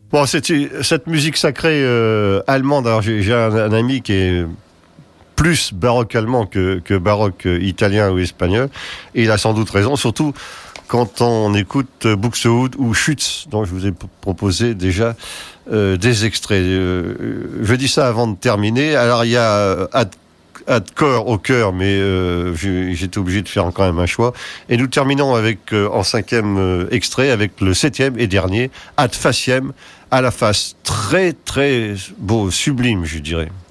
Bon, cette musique sacrée allemande. Alors j'ai un ami qui est plus baroque allemand que baroque italien ou espagnol, et il a sans doute raison, surtout quand on écoute Buxtehude ou Schütz, dont je vous ai proposé déjà des extraits. Je dis ça avant de terminer. Alors il y a Ad Cor au cœur, mais j'étais obligé de faire quand même un choix. Et nous terminons avec en 5e extrait avec le 7e et dernier Ad Faciem, à la face. Très très beau, sublime, je dirais.